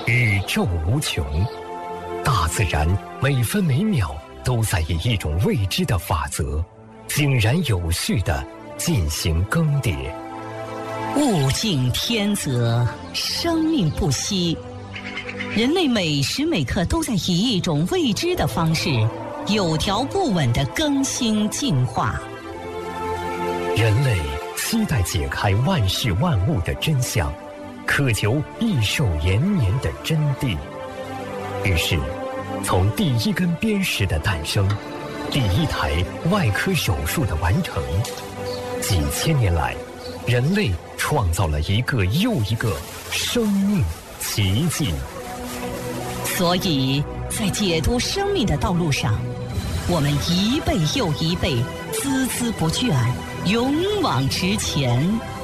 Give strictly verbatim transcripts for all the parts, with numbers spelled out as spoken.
宇宙无穷，大自然每分每秒都在以一种未知的法则，井然有序地进行更迭。 物竞天择，生命不息。人类每时每刻都在以一种未知的方式，有条不紊地更新进化。 人类期待解开万事万物的真相，渴求益寿延年的真谛。于是，从第一根砭石的诞生，第一台外科手术的完成，几千年来，人类创造了一个又一个生命奇迹。 所以在解读生命的道路上，我们一辈又一辈，孜孜不倦，勇往直前。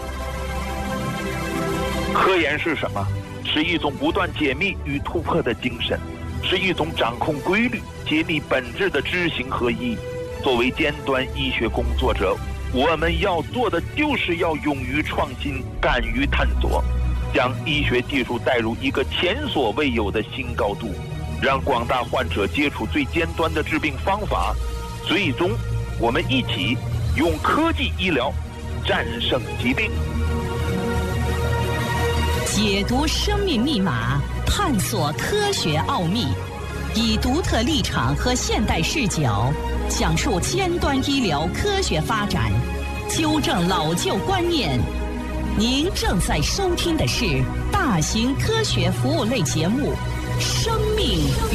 科研是什么？是一种不断解密与突破的精神，是一种掌控规律、揭秘本质的知行合一。作为尖端医学工作者，我们要做的就是要勇于创新，敢于探索，将医学技术带入一个前所未有的新高度，让广大患者接触最尖端的治病方法。最终，我们一起用科技医疗战胜疾病。 解读生命密码，探索科学奥秘，以独特立场和现代视角讲述尖端医疗科学发展，纠正老旧观念。您正在收听的是大型科学服务类节目《生命与